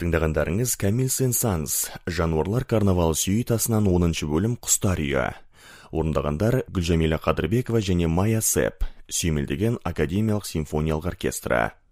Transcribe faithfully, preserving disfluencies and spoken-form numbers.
Тыңдағандарыңыз Камил Сен-Санс, жануарлар карнавалы сюитасынан онынчы бөлім Құстар үйі. Орындағандар Гүлжамиля Қадырбекова және Майя Сеп, сүйемелдеген академиялық симфониялық оркестрі.